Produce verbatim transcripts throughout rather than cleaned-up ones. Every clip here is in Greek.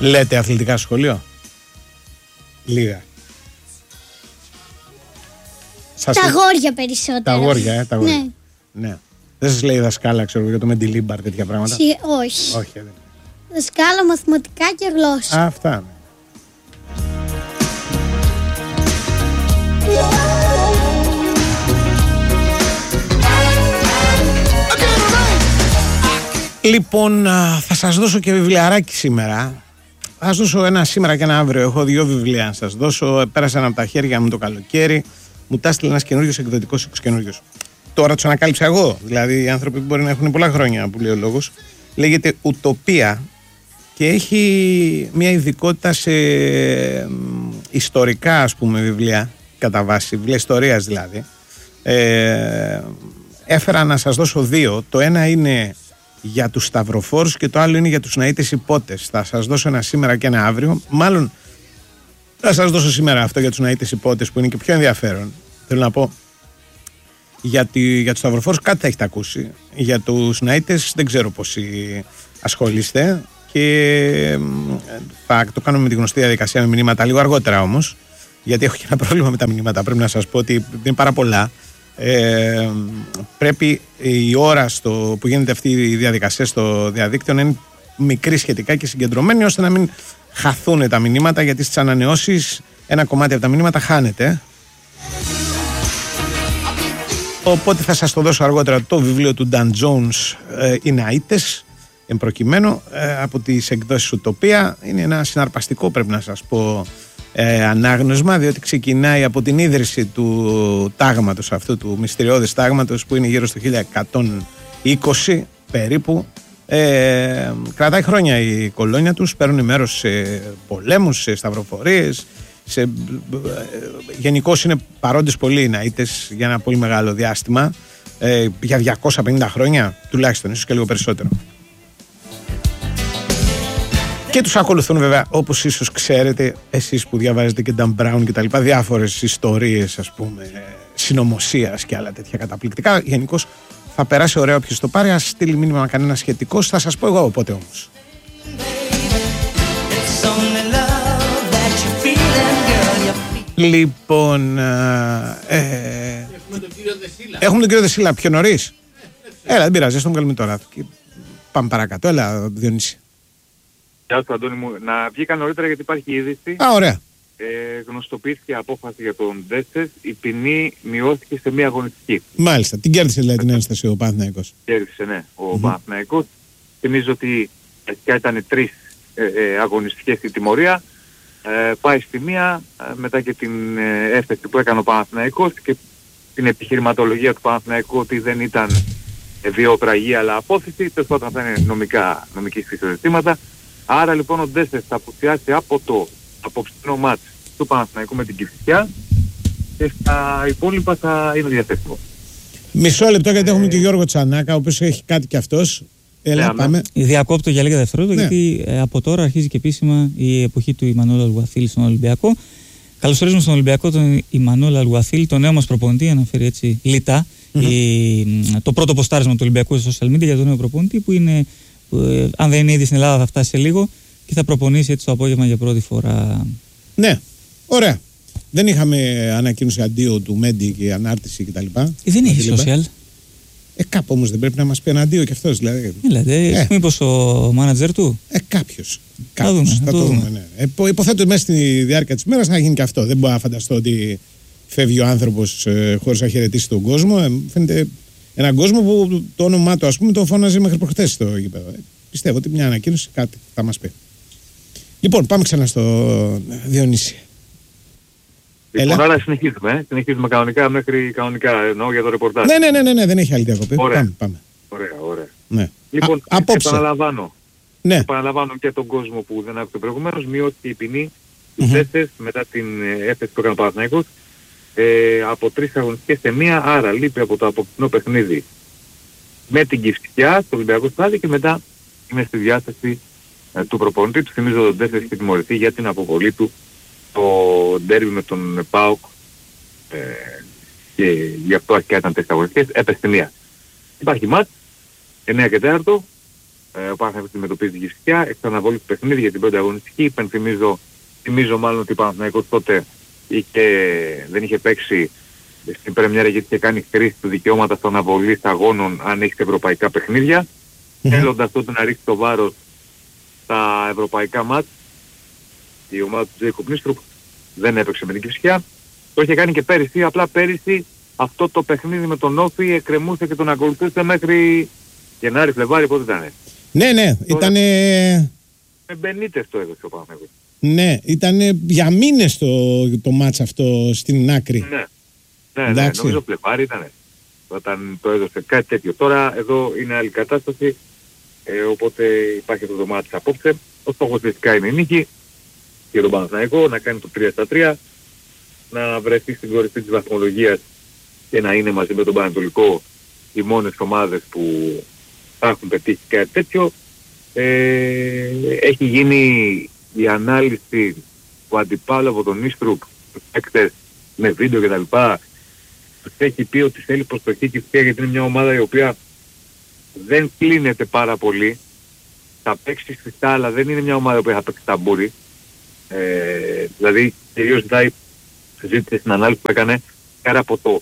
Λέτε αθλητικά σχολείο. Λίγα. Σας... Τα αγόρια περισσότερα. Τα αγόρια, ε, τα αγόρια. Ναι. Ναι. Δεν σας λέει δασκάλα, ξέρω, για το Μεντιλίμπαρ, τέτοια πράγματα. Σι... Όχι. Όχι, δεν. Δασκάλα, μαθηματικά και γλώσσα. Α, αυτά. Ναι. Λοιπόν, θα σας δώσω και βιβλιαράκι σήμερα. Θα σας δώσω ένα σήμερα και ένα αύριο. Έχω δύο βιβλία να σας δώσω. Πέρασαν από τα χέρια μου το καλοκαίρι. Μου τα έστειλε ένας καινούριος εκδοτικός οίκος καινούριος. Τώρα τους ανακάλυψα εγώ. Δηλαδή οι άνθρωποι που μπορεί να έχουν πολλά χρόνια που λέει ο λόγος. Λέγεται Ουτοπία και έχει μια ειδικότητα σε ιστορικά, ας πούμε, βιβλία κατά βάση, βιβλία ιστορίας δηλαδή. Ε, έφερα να σας δώσω δύο. Το ένα είναι για τους σταυροφόρους και το άλλο είναι για τους ναΐτες υπότες. Θα σας δώσω ένα σήμερα και ένα αύριο. Μάλλον θα σας δώσω σήμερα αυτό για τους ναΐτες υπότες που είναι και πιο ενδιαφέρον. Θέλω να πω για, τη, για τους σταυροφόρους κάτι θα έχετε ακούσει. Για τους ναΐτες δεν ξέρω πόσοι ασχολείστε και θα το κάνουμε με τη γνωστή διαδικασία με μηνύματα λίγο αργότερα όμως, γιατί έχω και ένα πρόβλημα με τα μηνύματα. Πρέπει να σας πω ότι είναι πάρα πολλά. Ε, πρέπει η ώρα στο, που γίνεται αυτή η διαδικασία στο διαδίκτυο να είναι μικρή σχετικά και συγκεντρωμένη, ώστε να μην χαθούν τα μηνύματα, γιατί στις ανανεώσεις ένα κομμάτι από τα μηνύματα χάνεται. Οπότε θα σας το δώσω αργότερα το βιβλίο του Dan Jones, ε, οι Ναΐτες, εν προκειμένου, ε, από τις εκδόσεις Ουτοπία. Είναι ένα συναρπαστικό, πρέπει να σας πω, Ε, ανάγνωσμα, διότι ξεκινάει από την ίδρυση του τάγματος αυτού, του μυστηριώδες τάγματος, που είναι γύρω στο χίλια εκατόν είκοσι περίπου. Ε, κρατάει χρόνια η κολόνια τους, παίρνουν μέρος σε πολέμους, σε σταυροφορίες, σε, ε, γενικώς είναι παρόντες πολλοί οι ναΐτες για ένα πολύ μεγάλο διάστημα, ε, για διακόσια πενήντα χρόνια τουλάχιστον, ίσως και λίγο περισσότερο. Και τους ακολουθούν βέβαια, όπως ίσως ξέρετε εσείς που διαβάζετε και Dan Brown και τα λοιπά, διάφορες ιστορίες, ας πούμε, συνωμοσίας και άλλα τέτοια καταπληκτικά. Γενικώς θα περάσει ωραία όποιος το πάρει, ας στείλει μήνυμα να κανένα σχετικό. Θα σας πω εγώ οπότε όμως. Λοιπόν, ε, έχουμε τον κύριο Δεσίλα. Έχουμε τον κύριο Δεσίλα πιο νωρίς. Έλα, δεν πειράζει, ας τον βγάλουμε τώρα. Πάμε παρακάτω, έλα Διονύση. Γεια σου Αντώνη μου. Να βγήκα νωρίτερα γιατί υπάρχει είδηση. Α, ωραία. Ε, γνωστοποιήθηκε απόφαση για τον Ντέσσες. Η ποινή μειώθηκε σε μία αγωνιστική. Μάλιστα. Την κέρδισε δηλαδή την ένσταση ο Παναθηναϊκός. Κέρδισε, ναι, ο Mm-hmm. Παναθηναϊκός. Θυμίζω ότι αρχικά ήταν τρεις ε, ε, αγωνιστικές η τιμωρία. Ε, πάει στη μία, ε, μετά και την ε, έφεση που έκανε ο Παναθηναϊκός και την επιχειρηματολογία του Παναθηναϊκού ότι δεν ήταν ε, βιοπραγία αλλά απόθεση. Τέλος πάντων αυτά είναι νομικά, νομική φύσης ζητήματα. Άρα λοιπόν ο Ντέσσες θα απουσιάσει από το απόψινό μάτς του Παναθηναϊκού με την Κηφισιά και στα υπόλοιπα θα είναι διαθέσιμο. Μισό λεπτό γιατί ε... έχουμε και Γιώργο Τσανάκα, ο οποίος έχει κάτι κι αυτός. Έλα, ναι, πάμε. Διακόπτω για λίγα δευτερόλεπτα, ναι. γιατί ε, από τώρα αρχίζει και επίσημα η εποχή του Ιμανουέλ Αλγουαθίλη στον Ολυμπιακό. Καλωσορίζουμε στον Ολυμπιακό τον Ιμανουέλ Αλγουαθίλη, τον νέο μας προπονητή, αναφέρει έτσι λιτά mm-hmm. η, το πρώτο ποστάρισμα του Ολυμπιακού στα social media για τον νέο προπονητή που είναι. Που, ε, αν δεν είναι ήδη στην Ελλάδα θα φτάσει σε λίγο και θα προπονήσει έτσι το απόγευμα για πρώτη φορά. Ναι, ωραία. Δεν είχαμε ανακοίνωση αντίο του Μέντι και ανάρτηση κτλ. Ε, δεν έχει social. Ε, κάπου όμως δεν πρέπει να μας πει αντίο κι αυτός δηλαδή. Δηλαδή, ε. μήπως ο μάνατζερ του. Ε, κάποιος. Θα δούμε. Θα, θα το δούμε, ναι. Ε, υποθέτω μέσα στη διάρκεια της μέρας θα γίνει και αυτό. Δεν μπορώ να φανταστώ ότι φεύγει ο άνθρωπος ε, χωρίς να χαιρετήσει τον κόσμο. Ε, φαίνεται έναν κόσμο που το όνομά του, ας πούμε, το φώναζε μέχρι προχτές στο γήπεδο. Ε, πιστεύω ότι μια ανακοίνωση κάτι θα μας πει. Λοιπόν, πάμε ξανά στο Διονύση. Λοιπόν, άρα συνεχίζουμε, ε. συνεχίζουμε κανονικά μέχρι κανονικά, εννοώ για το ρεπορτάζ. Ναι, ναι, ναι, ναι, ναι, δεν έχει άλλη διακοπή. Ωραία. Πάμε, πάμε. Ωραία, ωραία. Ναι. Λοιπόν, Α, απόψε. επαναλαμβάνω. Ναι. Επαναλαμβάνω και τον κόσμο που δεν άκουσε προηγουμένως, μειώθηκε η ποινή του Ντέσσες mm-hmm. μετά την έφεση που έκανε ο Παναθηναϊκός ε, από τρεις αγωνιστικές σε μία, άρα λείπει από το απόψινό παιχνίδι με την Κηφισιά στο Ολυμπιακό στάδιο και μετά είναι στη διάσταση ε, του προπονητή. Του θυμίζω ότι ο Ντέσσες έχει τιμωρηθεί για την αποβολή του το ντέρμπι με τον ΠΑΟΚ ε, και γι' αυτό αρχικά ήταν τέσσερις αγωνιστικές, έπεσε μία. Υπάρχει μάτς, εννιά και τέσσερα, ε, ο Παναθηναϊκός αντιμετωπίζει την Κηφισιά, εξαναβολή του παιχνίδι για την πρώτη αγωνιστική. Υπενθυμίζω, θυμίζω μάλλον ότι ο Παναθηναϊκός τότε είχε, δεν είχε παίξει στην πρεμιέρα γιατί είχε κάνει χρήση του δικαιώματα στον αναβολή αγώνων αν έχει ευρωπαϊκά παιχνίδια. Mm-hmm. Θέλοντας τότε να ρίξει το βάρος στα ευρωπαϊκά μάτς, η ομάδα του Τζέικοπ Νίστρουπ δεν έπαιξε με την Κηφισιά. Το είχε κάνει και πέρυσι, απλά πέρυσι αυτό το παιχνίδι με τον Όφη εκκρεμούσε και τον ακολουθούσε μέχρι Γενάρη, Φλεβάρη, πότε ήταν. Ναι, ναι, ήταν. Με Μπενίτες το έδωσε ο Παναθηναϊκός. Ναι, ήταν για μήνες το, το μάτς αυτό στην άκρη. Ναι, ναι, ναι, νομίζω Φλεβάρη ήταν όταν το έδωσε κάτι τέτοιο. Τώρα εδώ είναι άλλη κατάσταση, ε, οπότε υπάρχει αυτό το μάτς απόψε. Ο στόχος φυσικά είναι η νίκη για τον Παναθηναϊκό, να κάνει το τρία στα τρία, να βρεθεί στην κορυφή της βαθμολογίας και να είναι μαζί με τον Πανατολικό οι μόνες ομάδες που θα έχουν πετύχει κάτι τέτοιο. Ε, έχει γίνει η ανάλυση του αντιπάλου από τον Νίστρουπ, τους παίκτες με βίντεο κτλ. Τους έχει πει ότι θέλει προσοχή και ευθεία γιατί είναι μια ομάδα η οποία δεν κλείνεται πάρα πολύ. Θα παίξει σφιχτά, αλλά δεν είναι μια ομάδα που θα παίξει ταμπούρι. Ε, δηλαδή κυρίως ζητάει συζήτηση στην ανάλυση που έκανε πέρα από το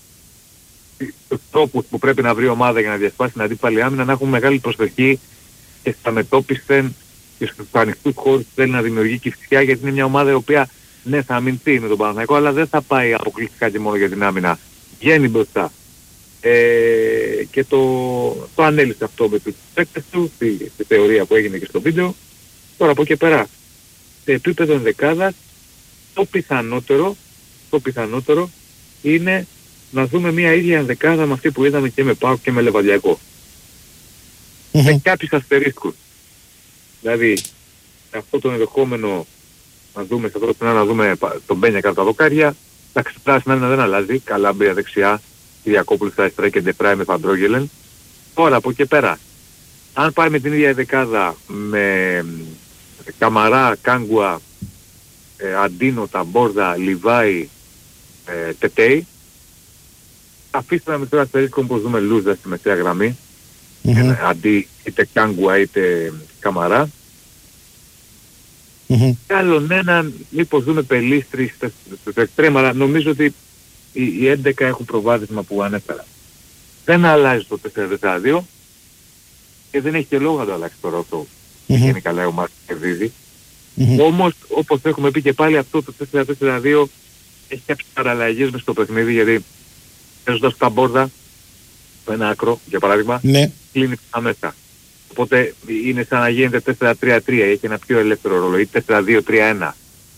τους τρόπους που πρέπει να βρει η ομάδα για να διασπάσει την αντίπαλη άμυνα, να έχουν μεγάλη προσοχή και στα μετώπισθεν και στους ανοιχτούς χώρους που θέλει να δημιουργεί Κηφισιά, γιατί είναι μια ομάδα η οποία ναι θα αμυνθεί με τον Παναθηναϊκό, αλλά δεν θα πάει αποκλειστικά και μόνο για την άμυνα. Βγαίνει μπροστά. Ε, και το, το ανέλησε αυτό με τους παίκτες του, στη, στη θεωρία που έγινε και στο βίντεο. Τώρα από εκεί πέρα, σε επίπεδο ενδεκάδας, το πιθανότερο, το πιθανότερο είναι να δούμε μια ίδια ενδεκάδα με αυτή που είδαμε και με ΠΑΟΚ και με Λεβαδιακό. Mm-hmm. Με κάποιους αστερίσκους. Δηλαδή, αυτό το ενδεχόμενο να δούμε, σε αυτό το να δούμε τον Μπένια κάτω τα δοκάρια, τα ξεπράσινα δεν αλλάζει, Καλάμπρια δεξιά, Κυριακόπουλος στα αριστερά και Ντεπράι με Φαντρόγελεν. Τώρα από εκεί πέρα, αν πάει με την ίδια ενδεκάδα με Καμαρά, Κάγκουα, ε, Αντίνο, Ταμπόρδα, Λιβάη, ε, Τετέι, αφήστε να με τώρα αστερίσκο όπως δούμε Λούζα στη μεσαία γραμμή, mm-hmm. ε, αντί είτε Κάγκουα είτε Καμαρά. Mm-hmm. Και άλλον έναν, μήπως δούμε Πελίστρη στους εξτρέμα, αλλά νομίζω ότι οι, οι έντεκα έχουν προβάδισμα που ανέφερα. Δεν αλλάζει το τέσσερα τέσσερα δύο και δεν έχει και λόγο να το αλλάξει τώρα αυτό. Mm-hmm. Είναι καλά η ομάδα που κερδίζει. Mm-hmm. Όμως, όπως έχουμε πει και πάλι, αυτό το τέσσερα τέσσερα δύο έχει κάποιες παραλλαγές μες στο παιχνίδι, γιατί παίζοντας τα μπόρδα, το ένα άκρο, για παράδειγμα, ναι. Κλείνει τα μέσα. Οπότε είναι σαν να γίνεται τέσσερα τρία τρία, έχει ένα πιο ελεύθερο ρόλο, ή τέσσερα δύο τρία ένα,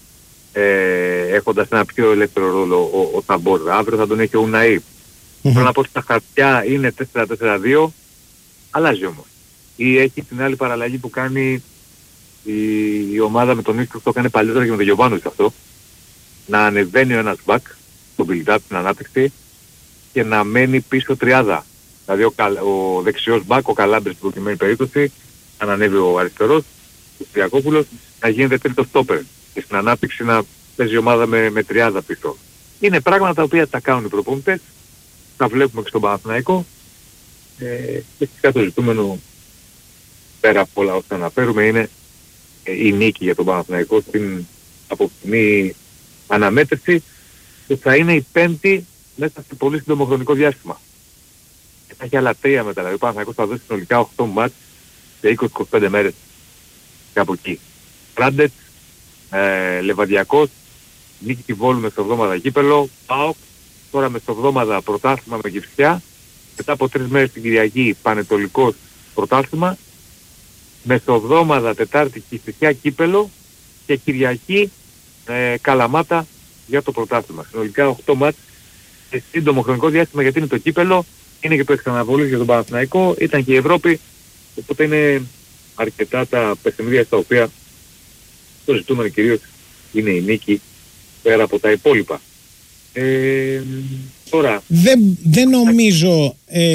ε, έχοντας ένα πιο ελεύθερο ρόλο ο, ο Ταμπόρδα. Αύριο θα τον έχει ο Ουναΐ. Mm-hmm. Θέλω να πω ότι τα χαρτιά είναι τέσσερα τέσσερα δύο, αλλάζει όμως. Ή έχει την άλλη παραλλαγή που κάνει η, η ομάδα με τον Ίσκο, το έκανε παλιότερα και με τον Γιωβάνοβιτς αυτό, να ανεβαίνει ο ένας μπακ, τον build-up, την ανάπτυξη, και να μένει πίσω τριάδα. Δηλαδή ο, ο δεξιός μπακ, ο Καλάμπρης στην προκειμένη περίπτωση, αν ανέβει ο αριστερός, ο Κυριακόπουλος, να γίνεται τρίτο στόπερ και στην ανάπτυξη να παίζει η ομάδα με, με τριάδα πίσω. Είναι πράγματα τα οποία τα κάνουν οι προπονητές, τα βλέπουμε και στον Παναθηναϊκό, ε, και φυσικά το ζητούμενο πέρα από όλα όσα αναφέρουμε είναι ε, η νίκη για τον Παναθηναϊκό στην απόψινή αναμέτρηση, που θα είναι η πέμπτη μέσα σε πολύ σύντομο χρονικό διάστημα. Και θα έχει άλλα τρία μετά, δηλαδή ο Παναθηναϊκός θα δώσει συνολικά οκτώ μάτς σε είκοσι με είκοσι πέντε μέρες κάπου εκεί. Ράντετ, ε, Λεβαδιακός, νίκη τη Βόλου μεσοβδόμαδα κύπελο, ΠΑΟΚ, τώρα μεσοβδόμαδα πρωτάθλημα με Κηφισιά, μετά από τρεις μέρες την Κυριακή Πανετολικός πρωτάθλημα, μεσοβδόμαδα Τετάρτη Κηφισιά κύπελο και Κυριακή ε, Καλαμάτα για το πρωτάθλημα. Συνολικά οκτώ μάτς σε σύντομο χρονικό διάστημα, γιατί είναι το κύπελο, είναι και το εξαναβολής για τον Παναθηναϊκό, ήταν και η Ευρώπη, οπότε είναι αρκετά τα παιχνίδια στα οποία το ζητούμενο κυρίως είναι η νίκη πέρα από τα υπόλοιπα. Ε, τώρα... Δεν, δεν, νομίζω,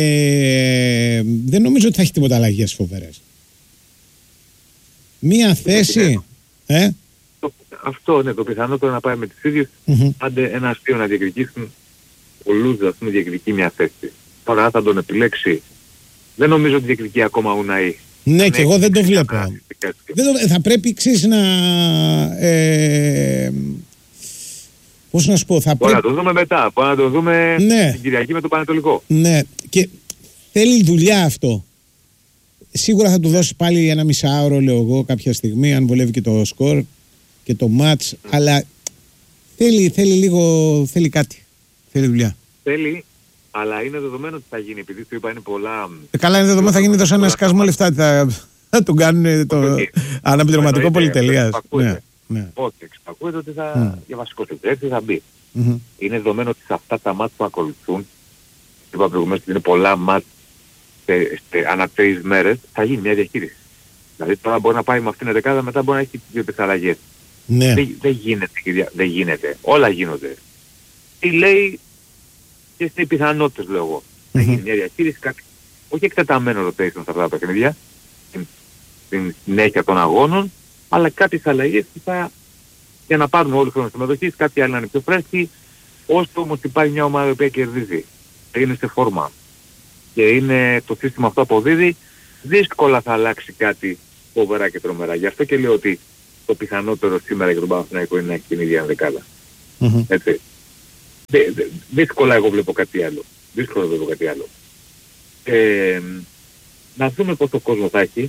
ε, δεν νομίζω ότι θα έχει τίποτα αλλαγές φοβερές. Μία θέση, ε? Το, αυτό είναι το πιθανότερο, να πάει με τις ίδιες, mm-hmm. άντε ένα αστείο να διεκδικήσουν, ο Λούζας να διεκδικεί μια θέση. Τώρα θα τον επιλέξει, δεν νομίζω ότι διεκδικεί ακόμα ο Ουναΐ Ναι, και εγώ δεν το βλέπω. Δεν το, θα πρέπει, ξέρεις, να... Ε, πώς να σου πω, θα Μπορεί πρέπει... να το δούμε μετά, μπορεί να το δούμε ναι. την Κυριακή με το Πανετολικό. Ναι, και θέλει δουλειά αυτό. Σίγουρα θα του δώσει πάλι ένα μισάωρο, λέω εγώ, κάποια στιγμή, αν βολεύει και το σκορ και το μάτς, mm. αλλά θέλει, θέλει λίγο, θέλει κάτι, θέλει δουλειά. Θέλει, αλλά είναι δεδομένο ότι θα γίνει, επειδή του είπα είναι πολλά... Ε, καλά, είναι δεδομένο, θα γίνει τόσο ένα σκασμό λεφτά, θα, θα του κάνουν το αναπληρωματικό πολυτελείας. Ναι, ναι. Όχι, εξυπακούεται ότι θα, mm. για βασικό συντρέφτη θα μπει. Mm-hmm. Είναι δεδομένο ότι σε αυτά τα μάτς που ακολουθούν, είπα προηγουμένως ότι είναι πολλά μάτς ανά τρεις μέρες, θα γίνει μια διαχείριση. Δηλαδή τώρα μπορεί να πάει με αυτήν την δεκάδα, μετά μπορεί να έχει δύο-τρεις αλλαγές. Ναι. Δεν, δεν γίνεται, δεν γίνεται. Όλα γίνονται. Τι λέει και στις πιθανότητες, λέω εγώ. Mm-hmm. Θα γίνει μια διαχείριση, κάτι, όχι εκτεταμένο rotation σε αυτά τα παιχνίδια, στην, στην συνέχεια των αγώνων, αλλά κάποιες αλλαγές που θα, για να πάρουν όλοι χρόνο συμμετοχής, κάποιοι άλλοι να είναι πιο φρέσκοι, όσο όμως υπάρχει μια ομάδα η οποία κερδίζει. Είναι σε φόρμα. Και είναι το σύστημα αυτό αποδίδει, δύσκολα θα αλλάξει κάτι φοβερά και τρομερά. Γι' αυτό και λέω ότι το πιθανότερο σήμερα για τον Παναθηναϊκό είναι να έχει την ίδια δεκάδα. Mm-hmm. Έτσι. Δυ, δυ, δύσκολα εγώ βλέπω κάτι άλλο. Δύσκολα βλέπω κάτι άλλο. Ε, να δούμε πώς το κόσμο θα έχει.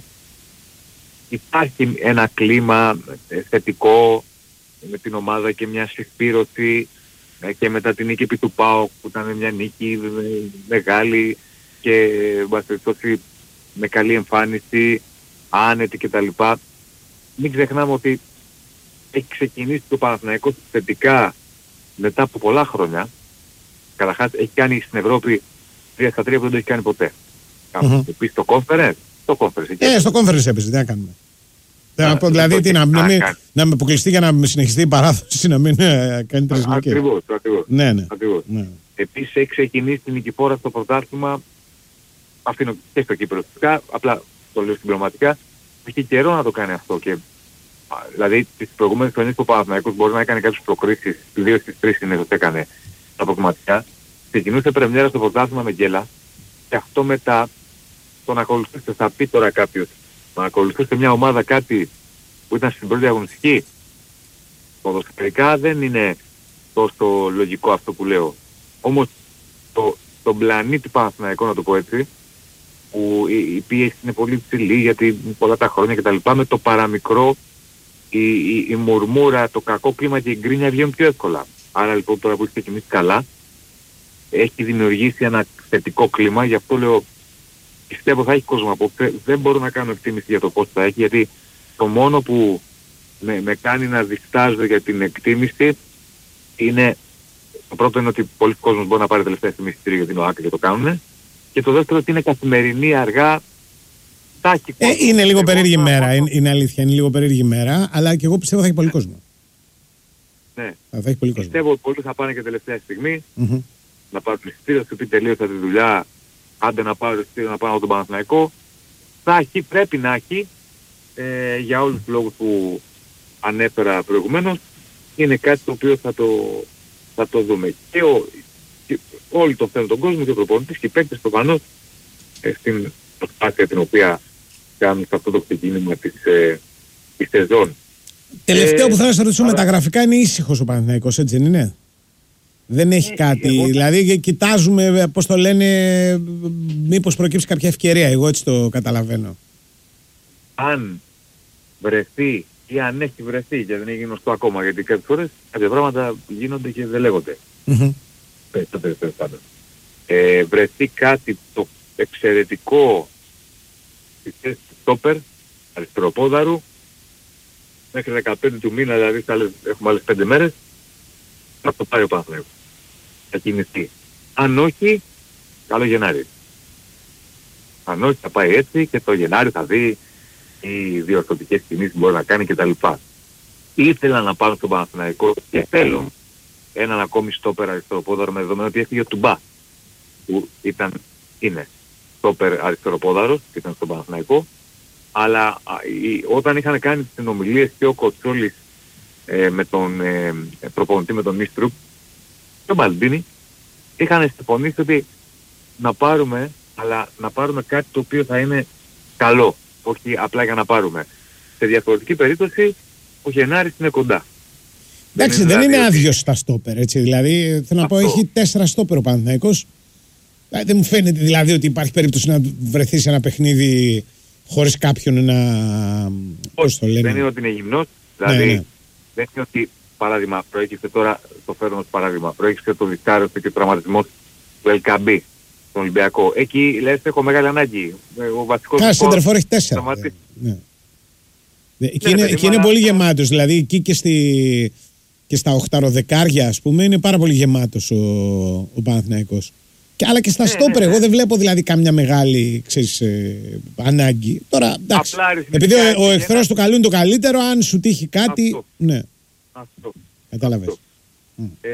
Υπάρχει ένα κλίμα θετικό με την ομάδα και μια συσπήρωση και μετά την νίκη επί του ΠΑΟΚ που ήταν μια νίκη μεγάλη και βασιλιστώσει με καλή εμφάνιση, άνετη κτλ. Μην ξεχνάμε ότι έχει ξεκινήσει το Παναθηναϊκός θετικά μετά από πολλά χρόνια. Καταρχάς έχει κάνει στην Ευρώπη τρία στα τρία που δεν το έχει κάνει ποτέ. Mm-hmm. Επίσης το conference, το conference. Ε, στο conference έπαιζε, τι να κάνουμε. Α, δηλαδή τι, να, να, μην, να με αποκλειστεί για να συνεχιστεί η παράδοση, να μην ε, κάνει τρεις νίκες. Ακριβώς, ακριβώς. Ναι, ναι. ακριβώς. ναι. Επίσης έχει ξεκινήσει την νικηφόρα στο πρωτάθλημα, αφήνω και στο κύπελλο φυσικά, απλά το λέω συμπληρωματικά, έχει καιρό να το κάνει αυτό. Και, δηλαδή τις προηγούμενες χρονιές που ο Παναθηναϊκός μπορεί να έκανε κάποιες προκρίσεις, δύο στις τρεις συνήθως έκανε τα προκριματικά, ξεκινούσε πρεμιέρα στο πρωτάθλημα με γκέλα και αυτό μετά τον ακολουθούσε, θα πει τώρα κάποιος, να ακολουθούσε μια ομάδα κάτι που ήταν στην πρώτη αγωνιστική. Ποδοσφαιρικά δεν είναι τόσο λογικό αυτό που λέω. Όμως το, τον πλανήτη Παναθηναϊκό, να το πω έτσι, που η, η πίεση είναι πολύ ψηλή γιατί πολλά τα χρόνια κτλ. Με το παραμικρό η, η, η μουρμούρα, το κακό κλίμα και η γκρίνια βγαίνουν πιο εύκολα. Άρα λοιπόν τώρα που έχει ξεκινήσει καλά, έχει δημιουργήσει ένα θετικό κλίμα, γι' αυτό λέω πιστεύω θα έχει κόσμο απόψε. Δεν μπορώ να κάνω εκτίμηση για το πώς θα έχει, γιατί το μόνο που με, με κάνει να διστάζω για την εκτίμηση είναι, το πρώτο είναι ότι πολλοί κόσμος μπορεί να πάρει τελευταία στιγμή εισιτήριο για την ΟΑΚΑ και το κάνουν, και το δεύτερο ότι είναι καθημερινή, αργά. Ε, είναι λίγο περίεργη μέρα, είναι, είναι αλήθεια, είναι λίγο περίεργη μέρα, αλλά και εγώ πιστεύω θα έχει πολύ κόσμο. Ναι, θα έχει πολύ κόσμο. Πιστεύω ότι πολλοί θα πάνε και τελευταία στιγμή, mm-hmm. να πάρουν εισιτήριο, θα σου πει τελείωσα τη δουλειά, άντε να πάρω εισιτήριο να πάω από τον Παναθηναϊκό. Θα έχει, πρέπει να έχει, ε, για όλους τους λόγους που ανέφερα προηγουμένως, είναι κάτι το οποίο θα το, θα το δούμε. Και, ο, και όλοι το θέλουν τον κόσμο και ο προπονητής και οι παίκτες προφανώς ε, στην προσπάθεια την οποία κάνουν σε αυτό το ξεκίνημα της, ε, της σεζόν. Τελευταίο ε, που θέλω να σας ρωτήσω, αλλά... με τα γραφικά είναι ήσυχος ο Παναθηναϊκός, έτσι δεν είναι? Δεν έχει ε, κάτι, εγώ... δηλαδή κοιτάζουμε πώς το λένε, μήπως προκύψει κάποια ευκαιρία, εγώ έτσι το καταλαβαίνω. Αν βρεθεί ή αν έχει βρεθεί, και δεν είναι γνωστό ακόμα, γιατί κάποιες φορές κάποια πράγματα γίνονται και δεν λέγονται. Mm-hmm. Ε, βρεθεί κάτι το εξαιρετικό στη θέση του στόπερ, αριστεροπόδαρου, μέχρι δεκαπέντε του μήνα, δηλαδή άλλες, έχουμε άλλες πέντε μέρες, θα το πάρει ο Παναθηναϊκός. Θα κινηθεί. Αν όχι, καλό Γενάρη. Αν όχι, θα πάει έτσι και το Γενάρη θα δει οι διορθωτικές κινήσεις που μπορεί να κάνει κτλ. Ήθελα να πάρω στον Παναθηναϊκό και θέλω έναν ακόμη στόπερ αριστεροπόδαρο, με δεδομένο ότι έφυγε ο Τουμπά, που ήταν, είναι στόπερ αριστεροπόδαρος και ήταν στον Παναθηναϊκό, αλλά η, όταν είχαν κάνει τις συνομιλίες και ο Κοτσόλης ε, με τον ε, προπονητή, με τον Μίστρουπ και τον Μπαλντίνη, είχαν συμφωνήσει ότι να πάρουμε, αλλά να πάρουμε κάτι το οποίο θα είναι καλό όχι απλά για να πάρουμε. Σε διαφορετική περίπτωση ο Γενάρης είναι κοντά. Εντάξει, δεν, δεν είναι δηλαδή άδειος στα στόπερ, έτσι. Δηλαδή, θέλω να πω, έχει τέσσερα στόπερ ο Παναθηναϊκός. Δεν μου φαίνεται δηλαδή ότι υπάρχει περίπτωση να βρεθεί σε ένα παιχνίδι χωρίς κάποιον να. Πώς το λένε. Δεν είναι ότι είναι γυμνός. Δηλαδή, ναι, ναι. Δεν είναι ότι, παράδειγμα, προέκυψε τώρα, το φέρνω ως παράδειγμα, προέκυψε το δισκάριο και ο τραυματισμός του Ελκαμπή στον Ολυμπιακό. Εκεί λες έχω μεγάλη ανάγκη. Ο βασικός. Κάθε σέντερφορ έχει τέσσερα. Ναι. Εκεί είναι, είναι, είναι πολύ γεμάτος. Δηλαδή εκεί και, στη, και στα οχταροδεκάρια, ας πούμε, είναι πάρα πολύ γεμάτος ο, ο Παναθηναϊκός. Και, αλλά και στα ναι, στόπερ, ναι, ναι. Εγώ δεν βλέπω δηλαδή κάμια μεγάλη, ξέρεις, ε, ανάγκη. Τώρα, εντάξει, επειδή ο, ο εχθρός του καλού είναι το καλύτερο, αν σου τύχει κάτι, αυτό. Ναι. Αυτό. Κατάλαβες. Αυτό. Mm. Ε,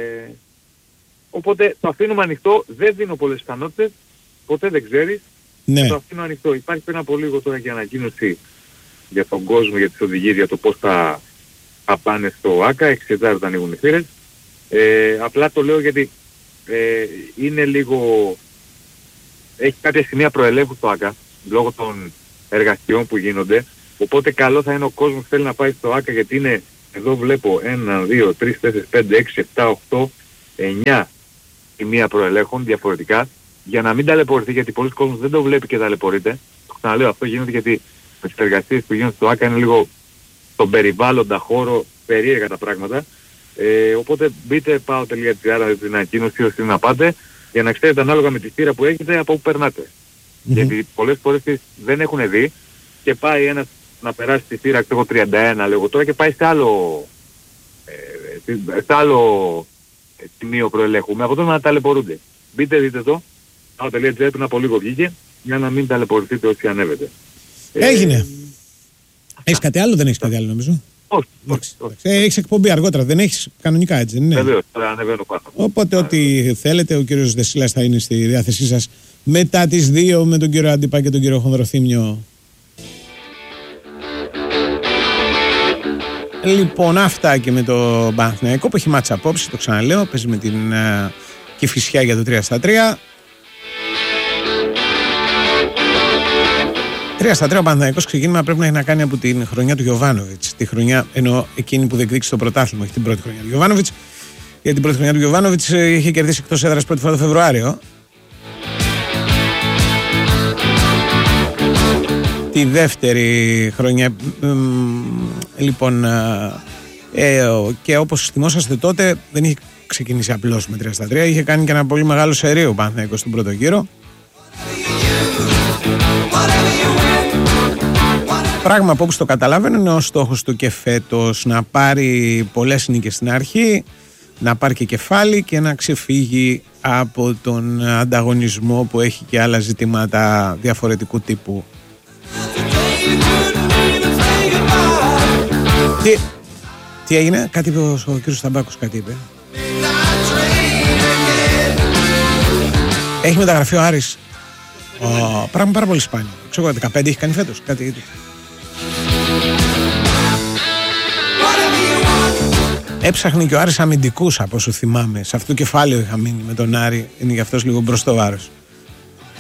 οπότε το αφήνουμε ανοιχτό, δεν δίνω πολλές πιθανότητες, ποτέ δεν ξέρεις. Ναι. Το αφήνω ανοιχτό. Υπάρχει πριν από λίγο τώρα και ανακοίνωση για τον κόσμο, για τις οδηγίες, για το πώς θα, θα πάνε στο ΆΚΑ, εξετάζουν όταν ανοίγουν οι θύρες. Ε, απλά το λέω γιατί ε, είναι λίγο, έχει κάποια σημεία προελεύου στο ΆΚΑ, λόγω των εργασιών που γίνονται, οπότε καλό θα είναι ο κόσμος που θέλει να πάει στο ΆΚΑ, γιατί είναι, εδώ βλέπω ένα, δύο, τρία, τέσσερα, πέντε, έξι, επτά, οκτώ, εννιά σημεία προελέχων διαφορετικά, για να μην ταλαιπωρηθεί, γιατί πολλοί κόσμος δεν το βλέπει και ταλαιπωρείται. Το ξαναλέω, αυτό γίνεται γιατί με τις εργασίες που γίνονται στο ΆΚΑ είναι λίγο στον περιβάλλοντα χώρο, περίεργα τα πράγματα. Ε, οπότε μπείτε πάω τελεία τζι άρ την ανακοίνωση ώστε να πάτε, για να ξέρετε ανάλογα με τη θύρα που έχετε από που περνάτε. Mm-hmm. Γιατί πολλές φορές δεν έχουν δει και πάει ένας να περάσει τη θύρα ξέρω τριάντα ένα λέγω τώρα και πάει σε άλλο, ε, σε άλλο σημείο προελέχου. Με αυτό να ταλαιπωρούνται. Μπείτε δείτε το, πάω τελεία τζι άρ πριν από λίγο βγήκε, για να μην ταλαιπωρηθείτε όσοι ανέβετε. Έγινε. Ε, έχεις κάτι άλλο, δεν έχεις κάτι άλλο νομίζω? Όχι, όχι, όχι. Ε, έχεις εκπομπή αργότερα, δεν έχεις κανονικά έτσι, δεν είναι? Βεβαίως, τώρα ανεβαίνω πάνω. Οπότε ό,τι θέλετε, ο κύριος Δεσίλας θα είναι στη διάθεσή σας μετά τις δύο με τον κύριο Αντίπα και τον κύριο Χονδροθύμιο. Λοιπόν, αυτά και με το Παναθηναϊκό που έχει μάτσα απόψε, το ξαναλέω, παίζει με την uh, Κηφισιά για το τρία στα τρία. τρία στα τρία ο Παναθηναϊκός ξεκίνημα πρέπει να έχει να κάνει από την χρονιά του Γιοβάνοβιτς. Τη χρονιά, ενώ εκείνη που διεκδίκησε το πρωτάθλημα, όχι την πρώτη χρονιά του Γιοβάνοβιτς. Για την πρώτη χρονιά του Γιοβάνοβιτς είχε κερδίσει εκτός έδρας πρώτη φορά το Φεβρουάριο. Τη δεύτερη χρονιά, λοιπόν, ε, και όπως θυμόσαστε τότε δεν είχε ξεκινήσει απλώς με τρία στα τρία, είχε κάνει και ένα πολύ μεγάλο σερί ο Παναθηναϊκός στον πρώτο γύρο. Πράγμα που όπως το καταλαβαίνω είναι ο στόχος του και φέτος, να πάρει πολλές νίκες στην αρχή, να πάρει και κεφάλι και να ξεφύγει από τον ανταγωνισμό που έχει και άλλα ζητήματα διαφορετικού τύπου. Τι, τι έγινε, κάτι είπε ο, ο κύριος Σταμπάκος, κάτι είπε. Έχει μεταγραφεί ο Άρης. Oh, πράγμα πάρα πολύ σπάνιο. Ξέρω, δεκαπέντε έχει κάνει φέτος, κάτι. Έψαχνε και ο Άρης αμυντικούς από όσο θυμάμαι. Σε αυτό το κεφάλαιο είχα μείνει με τον Άρη. Είναι γι' αυτός λίγο μπροστά ο Άρης.